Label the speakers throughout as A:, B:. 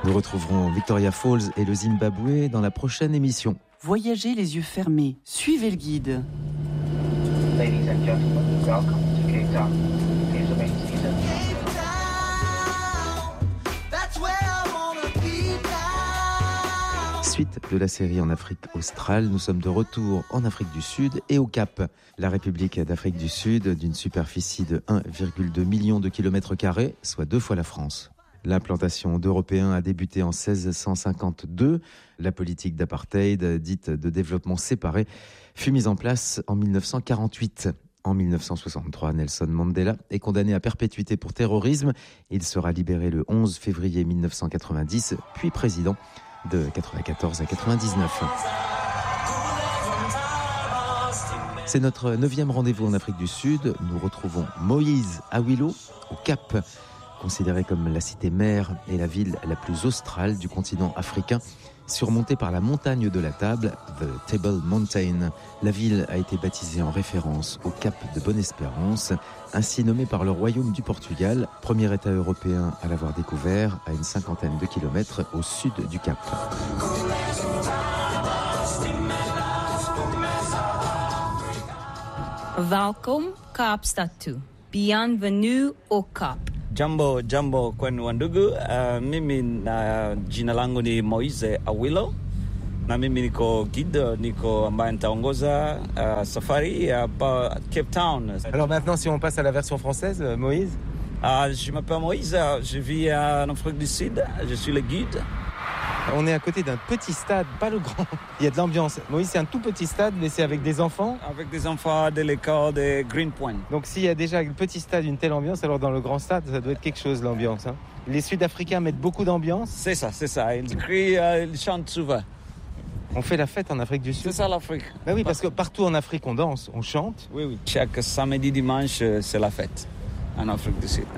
A: Nous retrouverons Victoria Falls et le Zimbabwe dans la prochaine émission.
B: Voyagez les yeux fermés, suivez le guide.
C: Ladies and gentlemen, welcome to Cape Town. Here's the main season.
A: Suite de la série en Afrique australe, nous sommes de retour en Afrique du Sud et au Cap. La République d'Afrique du Sud, d'une superficie de 1,2 million de kilomètres carrés, soit 2 fois la France. L'implantation d'Européens a débuté en 1652. La politique d'apartheid, dite de développement séparé, fut mise en place en 1948. En 1963, Nelson Mandela est condamné à perpétuité pour terrorisme. Il sera libéré le 11 février 1990, puis président de 94 à 99. C'est notre 9e rendez-vous en Afrique du Sud. Nous retrouvons Moïse Awilo au Cap, considéré comme la cité mère et la ville la plus australe du continent africain, surmontée par la montagne de la table, The Table Mountain. La ville a été baptisée en référence au Cap de Bonne-Espérance, ainsi nommé par le Royaume du Portugal, premier État européen à l'avoir découvert, à une 50aine de kilomètres au sud du Cap.
D: Welkom Kaapstad toe. Bienvenue au Cap.
E: Jambo kwenu wandugu, mimi na jina langu ni Moise Awilo na mimi niko guide, niko ambaye nitaongoza safari hapa Cape Town.
A: Alors maintenant, si on passe à la version française, Moïse.
E: Je m'appelle Moïse, je vis en Afrique du Sud, je suis le guide.
A: On est à côté d'un petit stade, pas le grand. Il y a de l'ambiance. Moïse, c'est un tout petit stade, mais c'est avec des enfants.
E: Avec des enfants de l'école de Greenpoint.
A: Donc s'il y a déjà le petit stade une telle ambiance, alors dans le grand stade, ça doit être quelque chose, l'ambiance. Hein. Les Sud-Africains mettent beaucoup d'ambiance.
E: C'est ça. Ils crient, ils chantent souvent.
A: On fait la fête en Afrique du Sud.
E: C'est ça l'Afrique.
A: Ben oui, parce que partout en Afrique, on danse, on chante.
E: Oui. Chaque samedi, dimanche, c'est la fête en Afrique du Sud.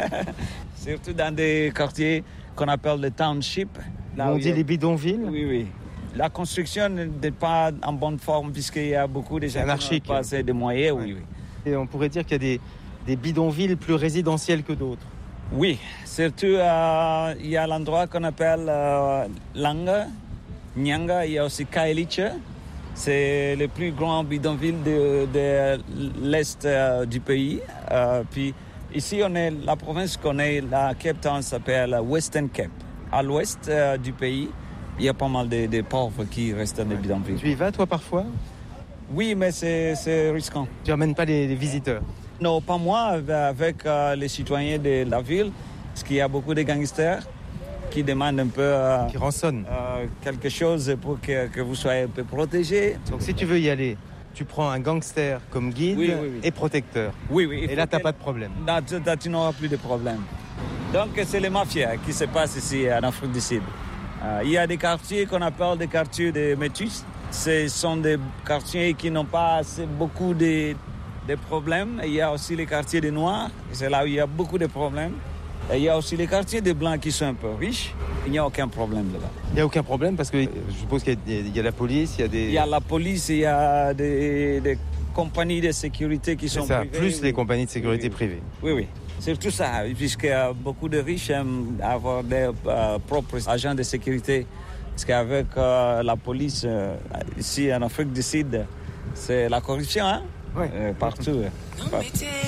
E: Surtout dans des quartiers qu'on appelle les townships.
A: On dit les bidonvilles.
E: Oui. La construction n'est pas en bonne forme puisqu'il y a beaucoup de gens qui n'ont pas assez de moyens. Oui.
A: Et on pourrait dire qu'il y a des bidonvilles plus résidentielles que d'autres.
E: Oui, surtout il y a l'endroit qu'on appelle Langa, Nyanga, il y a aussi Kailicha. C'est le plus grand bidonville de l'est du pays. Puis ici, la province qu'on est, la Cape Town s'appelle Western Cape. À l'ouest du pays, il y a pas mal de pauvres qui restent dans les bidonvilles.
A: Tu y vas, toi, parfois ?
E: Oui, mais c'est risquant.
A: Tu n'emmènes pas les visiteurs ?
E: Non, pas moi, avec les citoyens de la ville, parce qu'il y a beaucoup de gangsters qui demandent un peu...
A: qui rançonnent.
E: Quelque chose pour que vous soyez un peu protégés.
A: Donc si tu veux y aller, tu prends un gangster comme guide et protecteur.
E: Oui.
A: Et là, tu n'as pas de problème.
E: Là, tu n'auras plus de problème. Donc, c'est les mafias qui se passent ici en Afrique du Sud. Il y a des quartiers qu'on appelle des quartiers de métis. Ce sont des quartiers qui n'ont pas beaucoup de problèmes. Il y a aussi les quartiers des Noirs. C'est là où il y a beaucoup de problèmes. Et il y a aussi les quartiers des Blancs qui sont un peu riches. Il n'y a aucun problème là-bas.
A: Il n'y a aucun problème parce que je suppose qu'il y a la police,
E: Il y a la police, il y a des compagnies de sécurité qui sont privées.
A: Plus les compagnies de sécurité privées.
E: Oui. C'est tout ça, puisque beaucoup de riches aiment avoir des propres agents de sécurité. Parce qu'avec la police, ici en Afrique du Sud, c'est la corruption, hein?
A: Oui.
E: Partout.